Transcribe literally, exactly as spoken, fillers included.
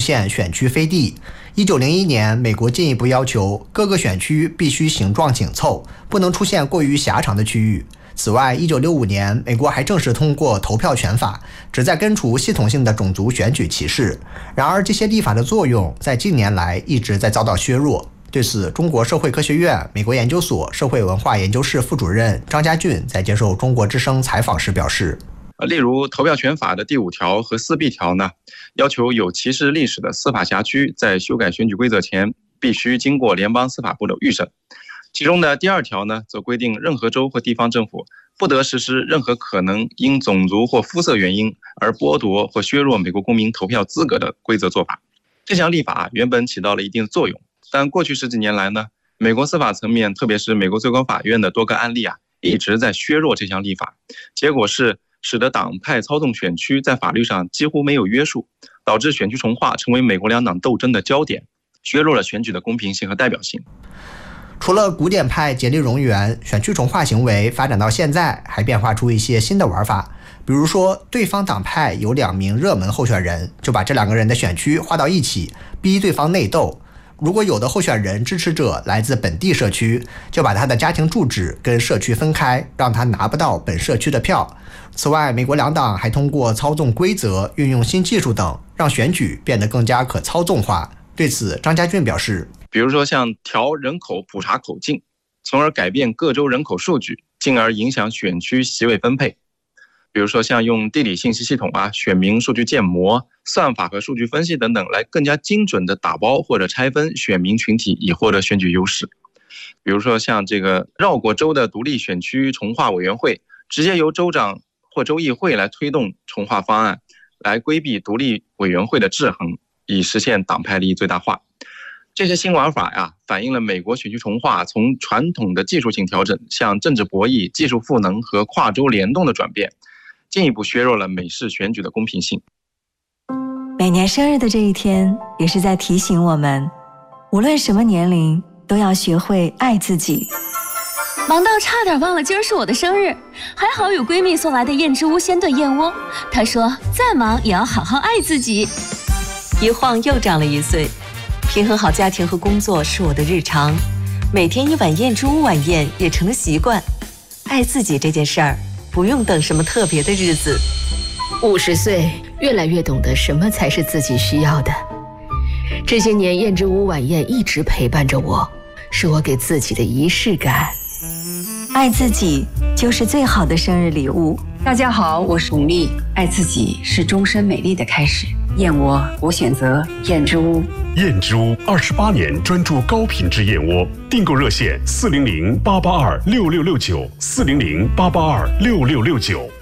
现选区飞地。一九零一年，美国进一步要求各个选区必须形状紧凑，不能出现过于狭长的区域。此外，一九六五年，美国还正式通过投票权法，旨在根除系统性的种族选举歧视。然而，这些立法的作用在近年来一直在遭到削弱。对此，中国社会科学院美国研究所社会文化研究室副主任张家俊在接受中国之声采访时表示， 例如投票权法的第五条和四 B 条呢，要求有歧视历史的司法辖区在修改选举规则前必须经过联邦司法部的预审。其中的第二条呢，则规定任何州或地方政府不得实施任何可能因种族或肤色原因而剥夺或削弱美国公民投票资格的规则做法。这项立法原本起到了一定作用，但过去十几年来呢，美国司法层面，特别是美国最高法院的多个案例啊，一直在削弱这项立法，结果是使得党派操纵选区在法律上几乎没有约束，导致选区重划成为美国两党斗争的焦点，削弱了选举的公平性和代表性。 除了古典派竭力容源，选区重划行为发展到现在还变化出一些新的玩法。比如说，对方党派有两名热门候选人，就把这两个人的选区划到一起，逼对方内斗。如果有的候选人支持者来自本地社区，就把他的家庭住址跟社区分开，让他拿不到本社区的票。此外，美国两党还通过操纵规则、运用新技术等，让选举变得更加可操纵化。对此，张家俊表示， 比如说像调人口普查口径，从而改变各州人口数据，进而影响选区席位分配。比如说像用地理信息系统啊、选民数据建模、算法和数据分析等等，来更加精准的打包或者拆分选民群体，以获得选举优势。比如说像这个绕过州的独立选区重划委员会，直接由州长或州议会来推动重划方案，来规避独立委员会的制衡，以实现党派利益最大化。这些新玩法呀，反映了美国选区重划从传统的技术性调整向政治博弈、技术赋能和跨州联动的转变，进一步削弱了美式选举的公平性。 每年生日的这一天，也是在提醒我们，无论什么年龄，都要学会爱自己。 忙到差点忘了今儿是我的生日，还好有闺蜜送来的燕之屋鲜炖燕窝。她说再忙也要好好爱自己。 一晃又长了一岁，平衡好家庭和工作是我的日常，每天一碗燕之屋晚宴也成了习惯。爱自己这件事儿，不用等什么特别的日子。 五十岁，越来越懂得什么才是自己需要的。这些年，燕之屋晚宴一直陪伴着我，是我给自己的仪式感。 爱自己就是最好的生日礼物。 大家好，我是巩俐。爱自己是终身美丽的开始。燕窝，我选择燕之屋。 燕之屋二十八年专注高品质燕窝，订购热线四零零八八二六六六九四零零八八二六六六九。